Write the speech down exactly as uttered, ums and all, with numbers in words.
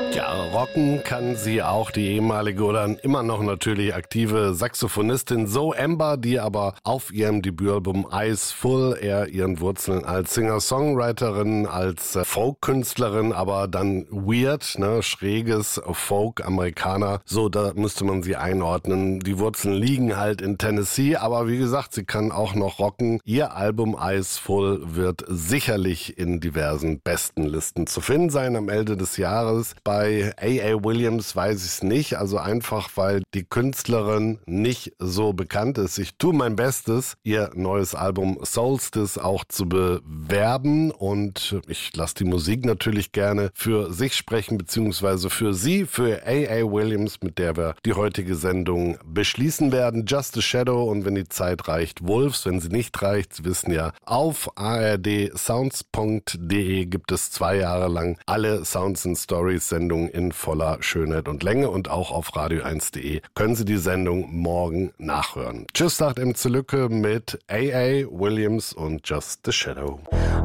Ja, rocken kann sie auch, die ehemalige oder immer noch natürlich aktive Saxophonistin Zoe Amber, die aber auf ihrem Debütalbum Eyes Full eher ihren Wurzeln als Singer-Songwriterin, als äh, Folk-Künstlerin, aber dann weird, ne, schräges Folk-Amerikaner, so da müsste man sie einordnen. Die Wurzeln liegen halt in Tennessee, aber wie gesagt, sie kann auch noch rocken. Ihr Album Eyes Full wird sicherlich in diversen Bestenlisten zu finden sein am Ende des Jahres. Bei A A. Williams weiß ich es nicht, also einfach, weil die Künstlerin nicht so bekannt ist. Ich tue mein Bestes, ihr neues Album Solstice auch zu bewerben und ich lasse die Musik natürlich gerne für sich sprechen, beziehungsweise für sie, für A A. Williams, mit der wir die heutige Sendung beschließen werden. Just a Shadow und wenn die Zeit reicht, Wolves. Wenn sie nicht reicht, Sie wissen ja, auf a r d sounds punkt d e gibt es zwei Jahre lang alle Sounds and Stories Sendungen in voller Schönheit und Länge und auch auf radio eins punkt d e können Sie die Sendung morgen nachhören. Tschüss, sagt M. Lücke mit A A. Williams und Just the Shadow.